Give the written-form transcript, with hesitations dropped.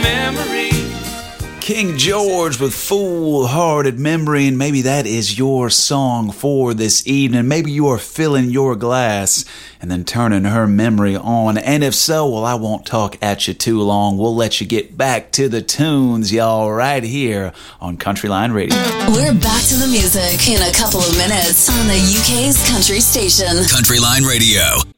memory. King George with Fool-Hearted Memory, and maybe that is your song for this evening. Maybe you are filling your glass and then turning her memory on. And if so, well, I won't talk at you too long. We'll let you get back to the tunes, y'all, right here on Country Line Radio. We're back to the music in a couple of minutes on the UK's country station. Country Line Radio.